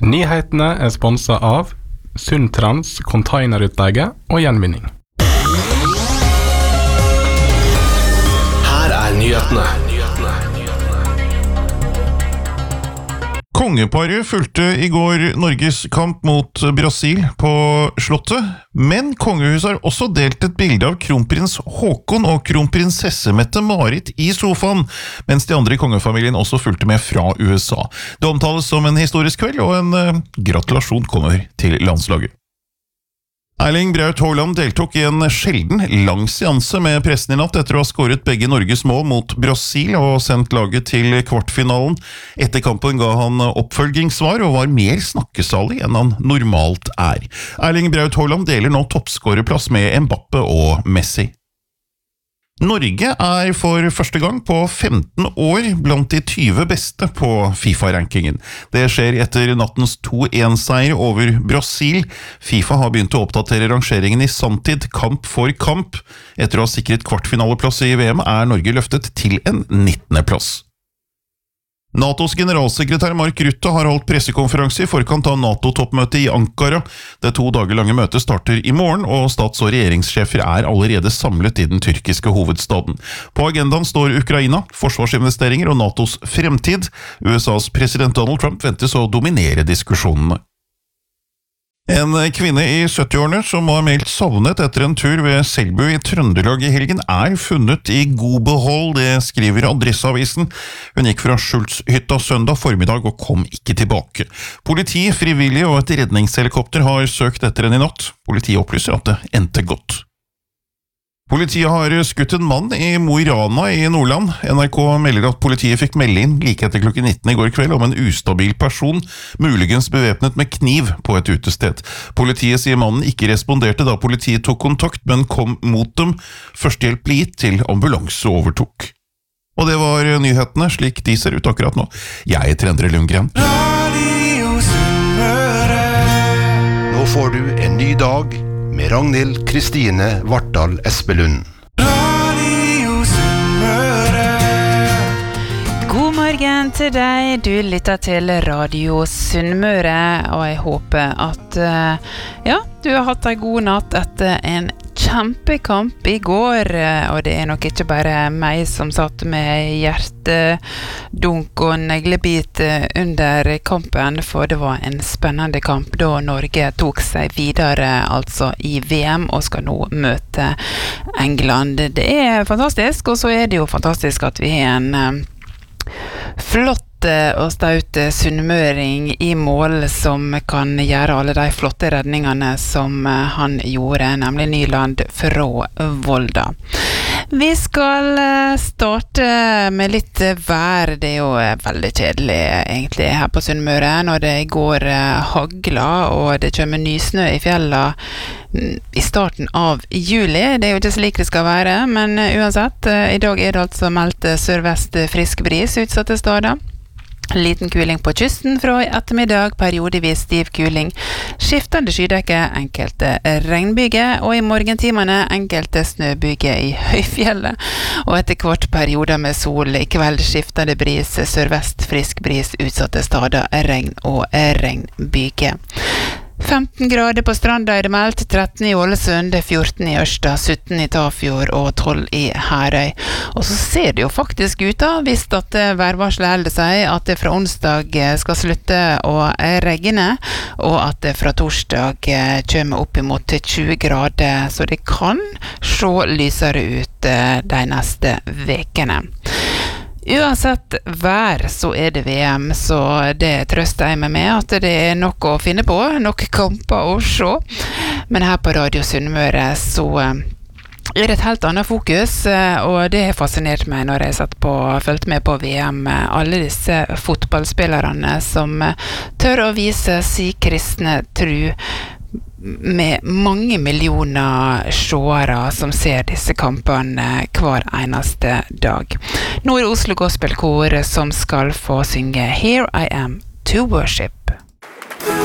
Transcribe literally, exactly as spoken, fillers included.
Nyhetene er sponset av Sundtrans containerutleie og gjenvinning. Her er nyhetene. Kongeparet fulgte i går Norges kamp mot Brasil på slottet, men kongehuset har også delt et bilde av kronprins Håkon og kronprinsesse Mette-Marit i sofaen, mens de andre i kongefamilien også fulgte med fra U S A. Det omtales som en historisk kveld, og en uh, gratulasjon kommer til landslaget. Erling Braut Haaland deltok i en sjelden lang seanse med pressen i natt etter å ha skåret begge Norges mål mot Brasil og sendt laget til kvartfinalen. Etter kampen ga han oppfølgingssvar og var mer snakkesalig enn han normalt er. Erling Braut Haaland deler nå toppskårerplass med Mbappe og Messi. Norge er for første gang på femten år blant de tyve beste på FIFA-rankingen. Det skjer etter nattens to en-seier over Brasil. FIFA har begynt å oppdatere rangeringen i sanntid, kamp for kamp. Etter å ha sikret kvartfinaleplass i V M er Norge løftet til en nittende plass. NATOs generalsekretær Mark Rutte har holdt pressekonferanse i forkant av NATO-toppmøtet i Ankara. Det to dager lange møtet starter i morgen, og stats- og regjeringssjefer er allerede samlet i den tyrkiske hovedstaden. På agendaen står Ukraina, forsvarsinvesteringer og NATOs fremtid. U S A's president Donald Trump ventes å dominere diskusjonene. En kvinne i sytti-årene som var meldt savnet etter en tur ved Selbu i Trøndelag i helgen er funnet i god behold, det skriver Adresseavisen. Hun gikk fra Schultz-hytta søndag formiddag og kom ikke tilbake. Politi, frivillige og et redningshelikopter har søkt etter henne i natt. Politiet opplyser at det endte godt. Politiet har skutt en mann i Mo i Rana i Nordland. N R K melder at politiet fikk melde inn like etter klokken nitten i går kveld om en ustabil person, muligens bevæpnet med kniv på et utested. Politiet sier mannen ikke responderte da politiet tok kontakt, men kom mot dem. Førstehjelp ble gitt til ambulanse overtok. Og det var nyhetene slik de ser ut akkurat nå. Jeg heter Endre Lundgren. Nå får du en ny dag med Ragnhild Kristine Vartdal Espelund. God morgen til deg, du lytter til Radio Sunnmøre, og jeg håper at ja, du har hatt en god natt etter en kjempekamp i går, og det er nok ikke bare meg som satt med hjertedunk og neglebit under kampen, for det var en spennende kamp da Norge tok seg videre, altså i V M, og skal nå møte England. Det er fantastisk, og så er det jo fantastisk at vi har en flott og staut sunnmøring i mål som kan gjøre alle de flotte redningene som han gjorde, nemlig Nyland fra Volda. Vi skal starte med litt vær. Det er jo veldig kjedelig egentlig her på Sunnmøre når det går hagla og det kommer nysnø i fjella i starten av juli. Det er jo ikke slik det skal være, men uansett, i dag er det altså meldt sørvest frisk bris utsatte steder. Liten kuling på kysten fra i ettermiddag, periodevis stiv kuling, skiftende skydekke, enkelte regnbyger, og i morgentimene enkelte snøbyger i høyfjellet, og etter hvert perioder med sol, i kveld skiftende bris, sørvest frisk bris, utsatte steder, regn og regnbyger. femten grader på Stranda er det meldt, tretten i Ålesund, fjorten i Ørsta, sytten i Tafjord og tolv i Herøy. Og så ser det jo faktisk ut da, hvis at værvarselet holder seg, at det fra onsdag skal slutte å regne, og at det fra torsdag kommer opp imot tjue grader, så det kan se lysere ut de neste vekene. Uansett vær så er det V M, så det trøster jeg meg med at det er nok å finne på, nok kamper å se. Men her på Radio Sunnmøre så er det et helt annet fokus, og det har fascinert meg når jeg satt på, følt med på V M. Alle disse fotballspillerne som tør å vise si kristne tro, med mange millioner seere som ser disse kampene hver eneste dag. Nå er det Oslo Gospel Kor som skal få synge Here I Am to Worship.